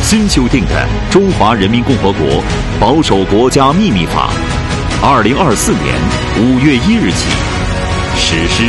新修订的《中华人民共和国保守国家秘密法》，2024年5月1日起实施。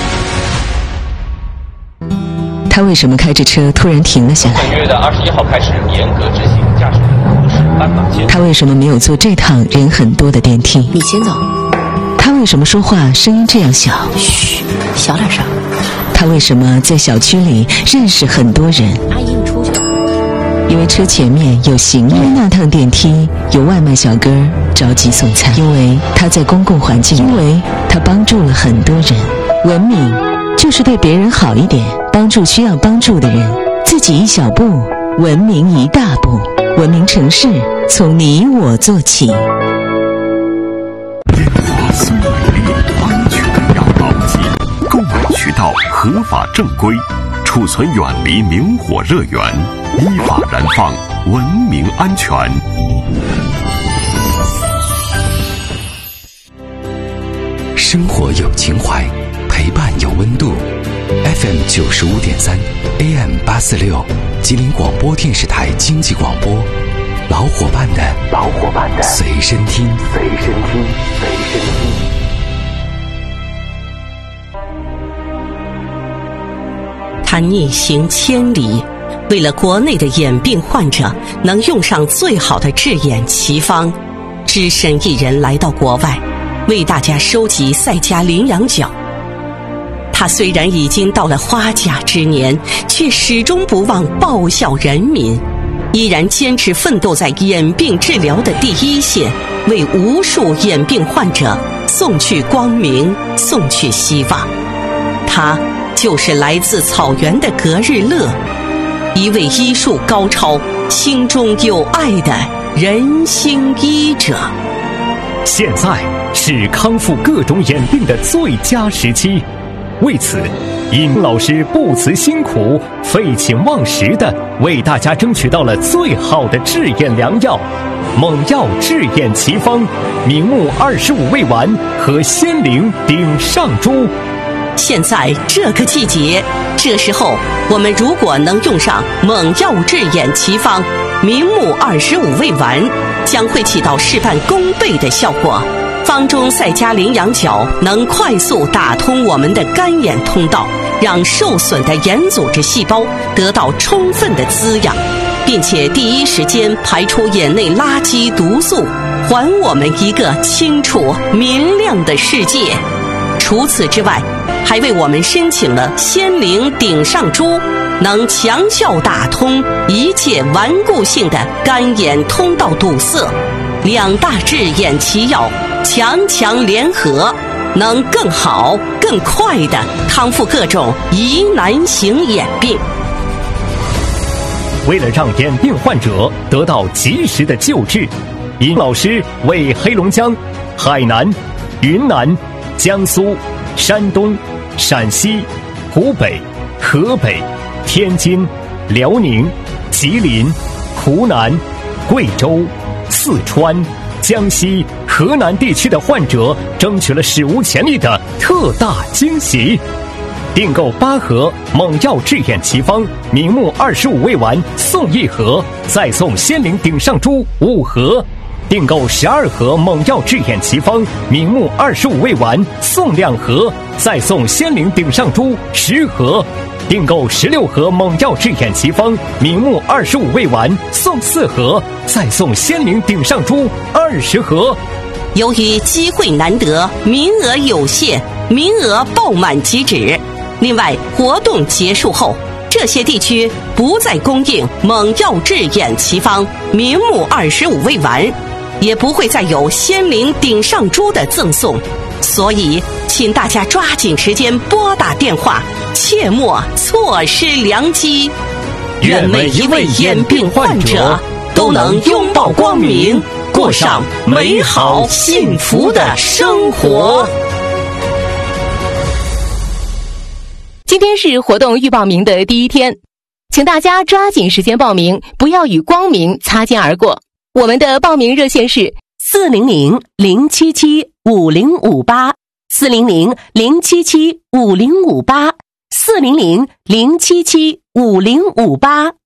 他为什么开着车突然停了下来？ 本月的21号开始严格执行驾驶人的是斑马线。 他为什么没有坐这趟人很多的电梯？ 你先走。 他为什么说话声音这样小？ 嘘，小点声。 他为什么在小区里认识很多人？ 阿姨，你出去。 因为车前面有行人，因为那趟电梯有外卖小哥着急送餐，因为他在公共环境，因为他帮助了很多人。文明就是对别人好一点，帮助需要帮助的人，自己一小步，文明一大步。文明城市从你我做起。 电话速美丽，安全要牢记，购买渠道合法正规，储存远离明火热源，依法燃放，文明安全。 生活有情怀，陪伴有温度。FM 95.3 AM 846，吉林广播电视台经济广播，老伙伴的随身听。 他逆行千里，为了国内的眼病患者能用上最好的治眼奇方，只身一人来到国外，为大家收集赛迦羚羊角。他虽然已经到了花甲之年，却始终不忘报效人民，依然坚持奋斗在眼病治疗的第一线，为无数眼病患者送去光明，送去希望。他就是来自草原的格日乐，一位医术高超、心中有爱的人心医者。 现在是康复各种眼病的最佳时期，为此，尹老师不辞辛苦、废寝忘食地为大家争取到了最好的治眼良药——猛药治眼奇方、明目25味丸和仙灵顶上珠。 现在这个季节，这时候我们如果能用上猛药治眼奇方、明目25味丸，将会起到事半功倍的效果。方中赛迦羚羊角能快速打通我们的干眼通道，让受损的眼组织细胞得到充分的滋养，并且第一时间排出眼内垃圾毒素，还我们一个清楚明亮的世界。除此之外，还为我们申请了仙灵顶上珠，能强效打通一切顽固性的干眼通道堵塞。两大治眼奇药强强联合，能更好更快地康复各种疑难型眼病。 为了让眼病患者得到及时的救治，尹老师为黑龙江、海南、云南、江苏、山东、陕西、湖北、河北、天津、辽宁、吉林、湖南、贵州、四川、江西、河南地区的患者争取了史无前例的特大惊喜。订购8盒猛药治眼奇方、明目25味丸送1盒，再送仙灵顶上珠5盒。订购12盒猛药治眼奇方、明目25味丸送2盒，再送仙灵顶上珠10盒。订购16盒猛药治眼奇方、明目25味丸送4盒，再送仙灵顶上珠20盒。 由于机会难得，名额有限，名额爆满即止。另外，活动结束后，这些地区不再供应猛药治眼奇方、明目25味丸，也不会再有仙灵顶上珠的赠送。所以请大家抓紧时间拨打电话，切莫错失良机。愿每一位眼病患者都能拥抱光明，过上美好幸福的生活。 今天是活动预报名的第一天，请大家抓紧时间报名，不要与光明擦肩而过。我们的报名热线是400-077-5058 400-077-5058 400-077-5058，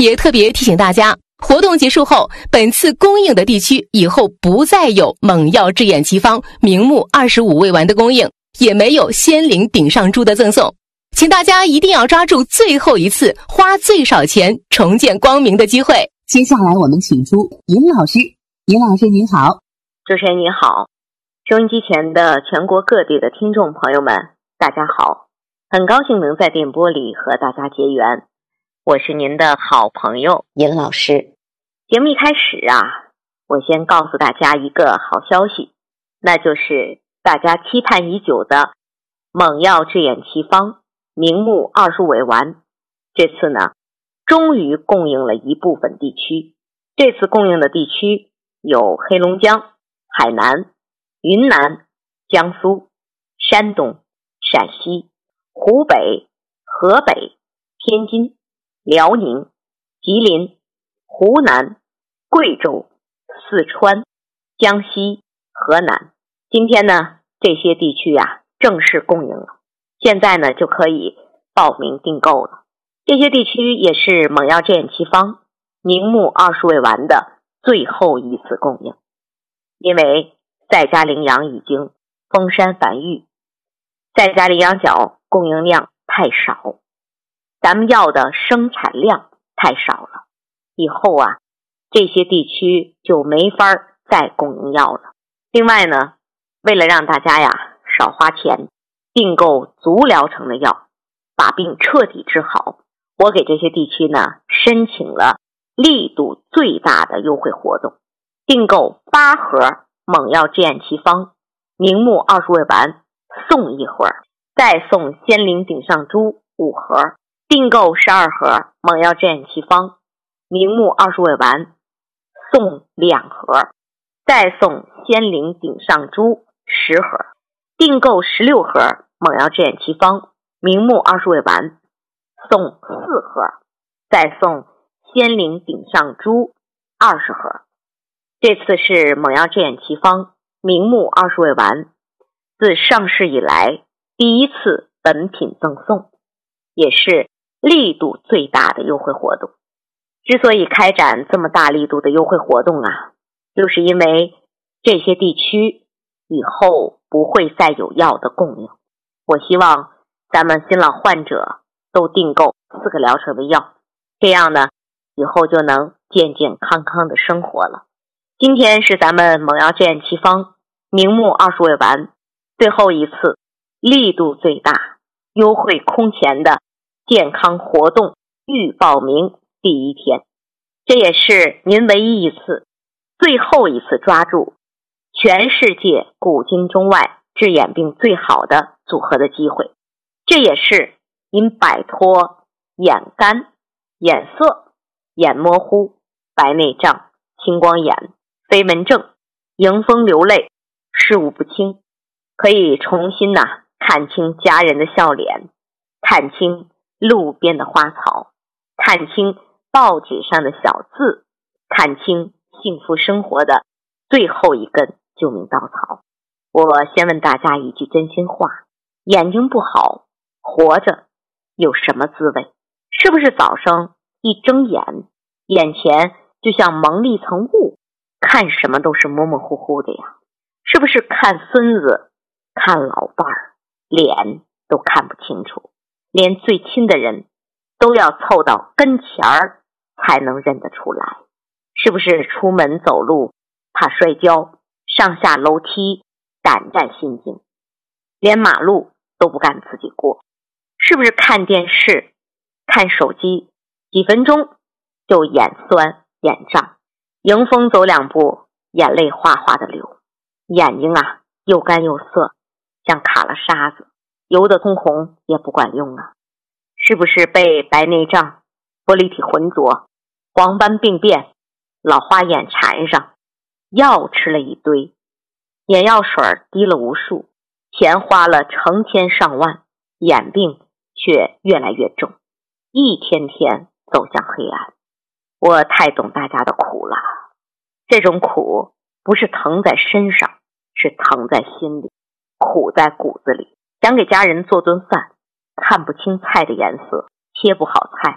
也特别提醒大家，活动结束后，本次供应的地区以后不再有猛药智眼奇方明目25味丸的供应，也没有仙灵顶上珠的赠送。请大家一定要抓住最后一次花最少钱重见光明的机会。 接下来我们请出尹老师。尹老师您好。 主持人您好，收音机前的全国各地的听众朋友们大家好，很高兴能在电波里和大家结缘，我是您的好朋友尹老师。节目一开始我先告诉大家一个好消息，那就是大家期盼已久的猛药智眼奇方明目25味丸，这次呢终于供应了一部分地区。这次供应的地区有黑龙江、海南、云南、江苏、山东、陕西、湖北、河北、天津、辽宁、吉林、湖南、贵州、四川、江西、河南。今天呢这些地区正式供应了，现在呢就可以报名订购了。这些地区也是猛药智眼奇方明目20味丸的最后一次供应，因为赛嘉羚羊已经封山繁育，赛嘉羚羊角供应量太少，咱们要的生产量太少了，以后这些地区就没法再供应药了。另外呢，为了让大家少花钱，订购足疗程的药，把病彻底治好，我给这些地区呢申请了力度最大的优惠活动，订购8盒猛药智眼奇方明目20味丸送1盒，再送仙灵顶上珠5盒，订购12盒猛药智眼奇方明目20味丸送2盒，再送仙灵顶上珠10盒，订购16盒猛药智眼奇方明目20味丸送4盒，再送仙灵顶上珠20盒。这次是猛药智眼奇方明目20味丸自上市以来第一次本品赠送，也是力度最大的优惠活动。之所以开展这么大力度的优惠活动就是因为这些地区以后不会再有药的供应。我希望咱们新老患者都订购4个疗程的药，这样呢以后就能健健康康的生活了。今天是咱们猛药智眼奇方明目20味丸最后一次力度最大优惠空前的健康活动预报名第一天，这也是您唯一一次最后一次抓住全世界古今中外治眼病最好的组合的机会，这也是您摆脱眼干、眼涩、眼模糊、白内障、青光眼、飞蚊症、迎风流泪、视物不清，可以重新看清家人的笑脸，看清路边的花草，看清报纸上的小字，看清幸福生活的最后一根救命稻草。我先问大家一句真心话，眼睛不好，活着有什么滋味？是不是早上一睁眼，眼前就像蒙了一层雾，看什么都是模模糊糊的呀？是不是看孙子、看老伴儿，脸都看不清楚，连最亲的人都要凑到跟前儿才能认得出来？是不是出门走路怕摔跤，上下楼梯胆战心惊，连马路都不敢自己过？是不是看电视、看手机几分钟就眼酸眼胀，迎风走2步眼泪哗哗的流，眼睛又干又涩，像卡了沙子，油得通红也不管用是不是被白内障、玻璃体浑浊、黄斑病变、老花眼缠上，药吃了一堆，眼药水滴了无数，钱花了成千上万，眼病却越来越重，一天天走向黑暗？我太懂大家的苦了，这种苦不是疼在身上，是疼在心里，苦在骨子里。想给家人做顿饭，看不清菜的颜色，切不好菜，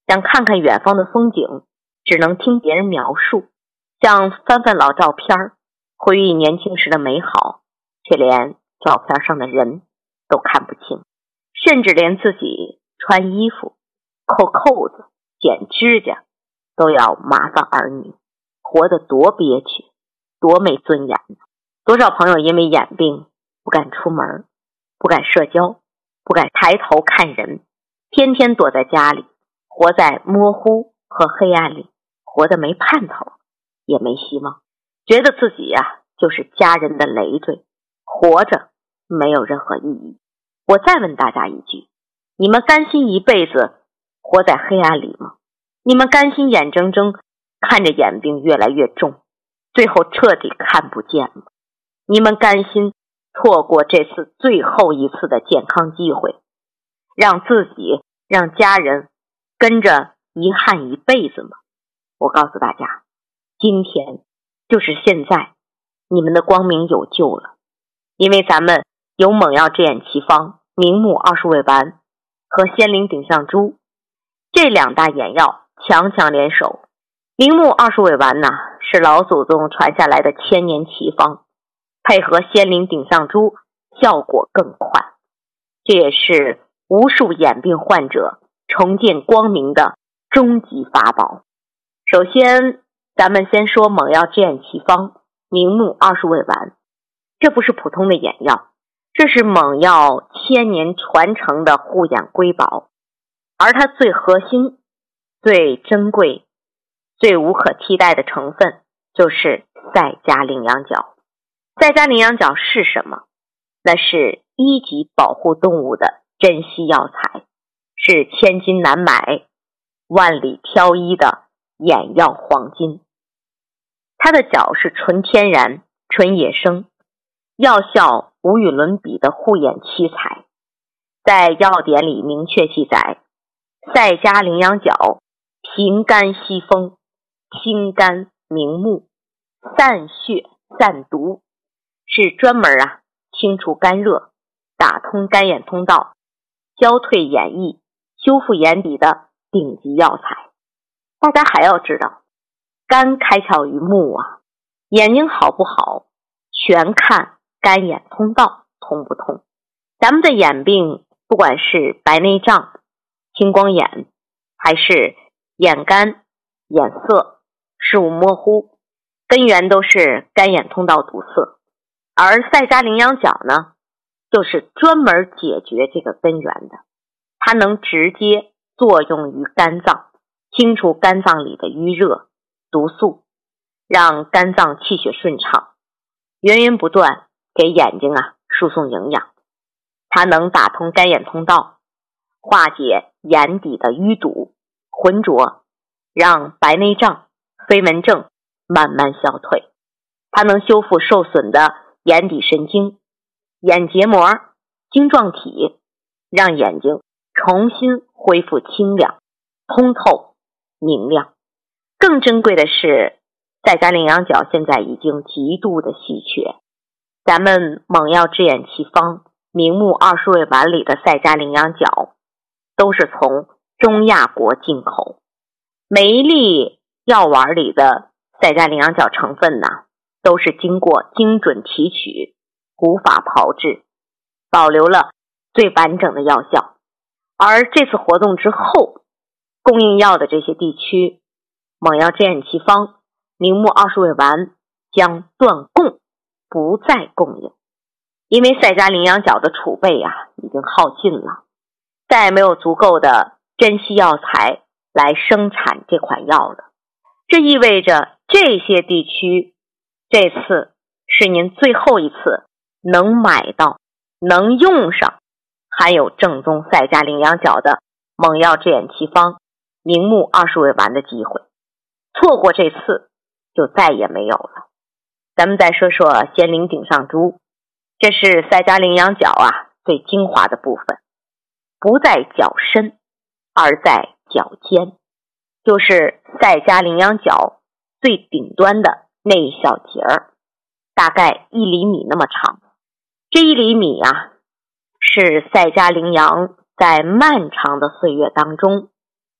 想看看远方的风景，只能听别人描述；想翻翻老照片，回忆年轻时的美好，却连照片上的人都看不清，甚至连自己穿衣服、扣扣子、剪指甲都要麻烦儿女，活得多憋屈，多没尊严呢。多少朋友因为眼病不敢出门，不敢社交，不敢抬头看人，天天躲在家里，活在模糊和黑暗里，活得没盼头，也没希望，觉得自己就是家人的累赘，活着没有任何意义。我再问大家一句，你们甘心一辈子活在黑暗里吗？你们甘心眼睁睁看着眼病越来越重，最后彻底看不见吗？你们甘心错过这次最后一次的健康机会，让自己让家人跟着遗憾一辈子吗？我告诉大家，今天就是现在，你们的光明有救了。因为咱们有猛药制眼奇方、明目20味丸和仙灵顶上珠这2大眼药强强联手。明目20味丸是老祖宗传下来的千年奇方，配合仙灵顶上珠效果更快，这也是无数眼病患者重见光明的终极法宝。首先咱们先说猛药制眼奇方明目20味丸，这不是普通的眼药，这是猛药千年传承的护眼瑰宝，而它最核心、最珍贵、最无可替代的成分就是赛加羚羊角。赛加羚羊角是什么？那是1级保护动物的珍稀药材，是千金难买、万里挑一的眼药黄金。它的角是纯天然、纯野生，药效无与伦比的护眼奇才。在药典里明确记载，赛加羚羊角平肝息风，清肝明目，散血散毒，是专门清除肝热，打通肝眼通道，消退眼翳，修复眼底的顶级药材。大家还要知道，肝开窍于目眼睛好不好全看肝眼通道通不通。咱们的眼病，不管是白内障、青光眼，还是眼干、眼涩、视物模糊，根源都是肝眼通道堵塞。而赛加羚羊角呢，就是专门解决这个根源的，它能直接作用于肝脏，清除肝脏里的淤热、毒素，让肝脏气血顺畅，源源不断给眼睛输送营养。它能打通肝眼通道，化解眼底的淤堵、浑浊，让白内障、飞蚊症慢慢消退。它能修复受损的眼底神经、眼结膜、晶状体，让眼睛重新恢复清亮、通透、明亮。更珍贵的是，赛加羚羊角现在已经极度的稀缺。咱们猛药制眼奇方明目20味丸里的赛加羚羊角都是从中亚国进口，每一粒药丸里的赛加羚羊角成分都是经过精准提取、古法炮制，保留了最完整的药效。而这次活动之后，供应药的这些地区，猛药制眼奇方明目20味丸将断供，不再供应。因为赛加羚羊角的储备已经耗尽了，再也没有足够的珍稀药材来生产这款药了。这意味着这些地区这次是您最后一次能买到、能用上含有正宗赛加羚羊角的猛药制眼奇方明目20味丸的机会，错过这次就再也没有了。咱们再说说仙灵顶上珠，这是赛加羚羊角最精华的部分，不在角身，而在角尖，就是赛加羚羊角最顶端的那一小节儿，大概1厘米那么长。这1厘米是赛加羚羊在漫长的岁月当中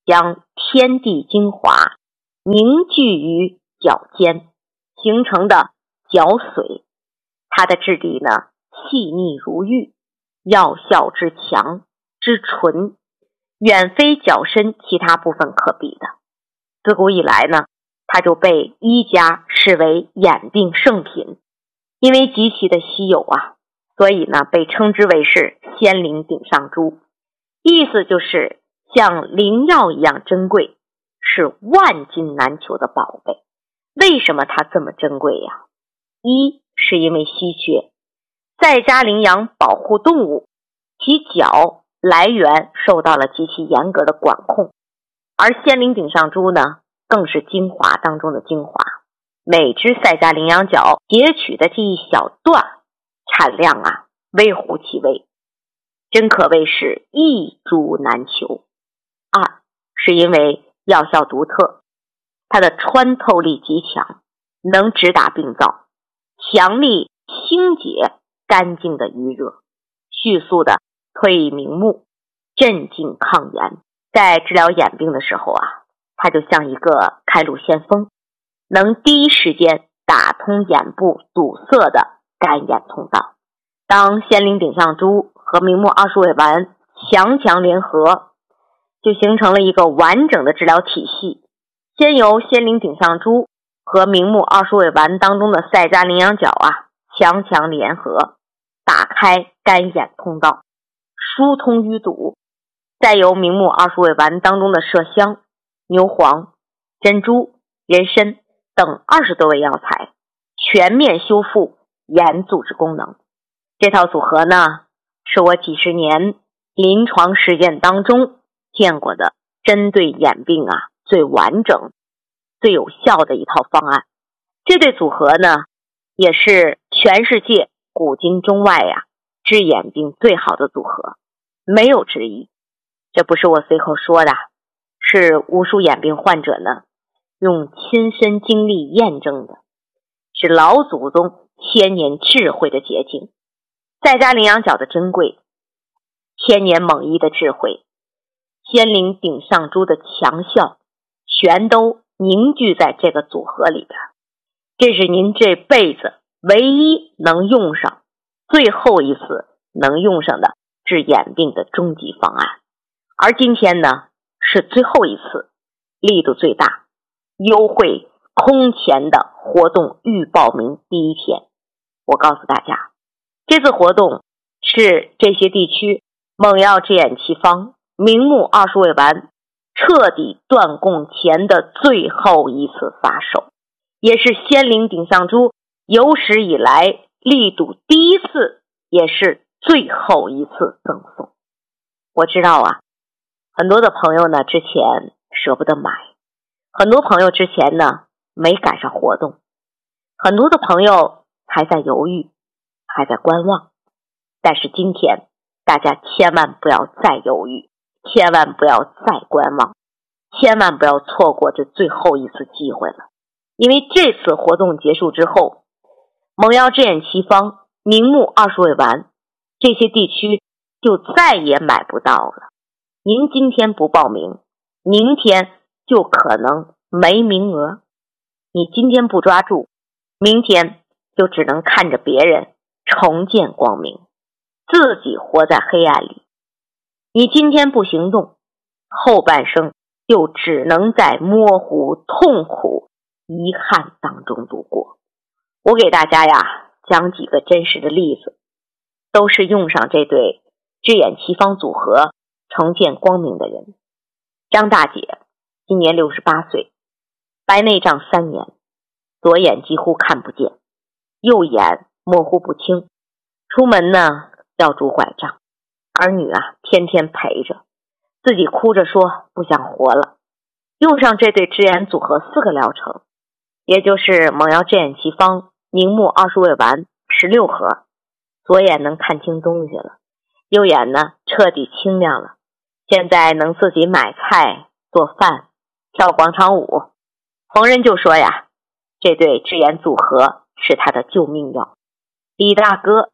将天地精华凝聚于角间，形成的角髓。它的质地呢，细腻如玉，药效之强之纯，远非角身其他部分可比的。自古以来呢，它就被医家视为眼病圣品，因为极其的稀有啊，所以呢被称之为是仙灵顶上珠，意思就是像灵药一样珍贵，是万金难求的宝贝。为什么它这么珍贵呀？一是因为稀缺，在家领养保护动物，其角来源受到了极其严格的管控，而仙灵顶上珠呢，更是精华当中的精华。每只赛家羚羊角截取的这一小段产量啊，微乎其微，真可谓是一珠难求。二是因为药效独特，它的穿透力极强，能直达病灶，强力清洁干净的余热，迅速的退明目，镇静抗炎。在治疗眼病的时候啊，它就像一个开路先锋，能第一时间打通眼部堵塞的干眼通道。当仙灵顶上珠和明目二十味丸强联合，就形成了一个完整的治疗体系。先由仙灵顶上珠和明目二十味丸当中的赛家羚羊角啊强联合，打开干眼通道，疏通淤堵，再由明目二十味丸当中的麝香、牛黄、珍珠、人参等20多味药材全面修复眼组织功能。这套组合呢，是我几十年临床实践当中见过的针对眼病啊最完整、最有效的一套方案。这对组合呢，也是全世界古今中外呀治眼病最好的组合，没有之一。这不是我随口说的，是无数眼病患者呢用亲身经历验证的，是老祖宗千年智慧的结晶。赛家羚羊角的珍贵，千年猛医的智慧，仙灵顶上珠的强效，全都凝聚在这个组合里边。这是您这辈子唯一能用上、最后一次能用上的治眼病的终极方案。而今天呢，是最后一次，力度最大、优惠空前的活动预报名第一天。我告诉大家，这次活动是这些地区猛药治眼奇方明目二十味丸彻底断供前的最后一次发售，也是仙灵顶上珠有史以来力度第一次，也是最后一次赠送。我知道啊，很多的朋友呢之前舍不得买，很多朋友之前呢没赶上活动，很多的朋友还在犹豫，还在观望。但是今天大家千万不要再犹豫，千万不要再观望，千万不要错过这最后一次机会了。因为这次活动结束之后，猛药治眼奇方明目二十味丸这些地区就再也买不到了。您今天不报名，明天就可能没名额。你今天不抓住，明天就只能看着别人重见光明，自己活在黑暗里。你今天不行动，后半生就只能在模糊、痛苦、遗憾当中度过。我给大家呀讲几个真实的例子，都是用上这对治眼奇方组合重见光明的人。张大姐今年68岁，白内障3年，左眼几乎看不见，右眼模糊不清，出门呢要拄拐杖，儿女啊天天陪着，自己哭着说不想活了。用上这对治眼组合4个疗程，也就是猛药治眼奇方明目二十味丸16盒，左眼能看清东西了，右眼呢彻底清亮了，现在能自己买菜做饭跳广场舞。逢人就说呀，这对治眼组合是他的救命药。李大哥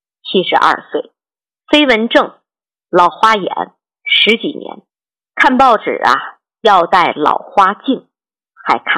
72岁，飞蚊症，老花眼10几年，看报纸啊要戴老花镜，还看